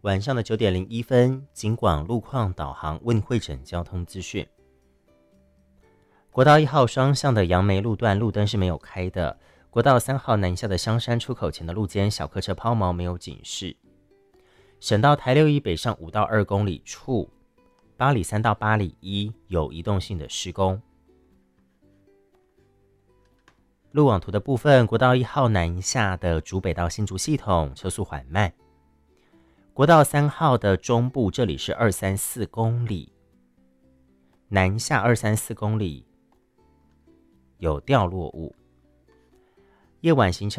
晚上的9点01分，警广路况导航为您汇整交通资讯。国道1号双向的杨梅路段路灯是没有开的，国道3号南下的香山出口前的路肩小客车抛锚没有警示。省道台6一北上5到2公里处，八里3到八里1有移动性的施工。路网图的部分，国道1号南下的竹北到新竹系统车速缓慢。国道3号的中部，这里是234公里，南下234公里有掉落物。夜晚行车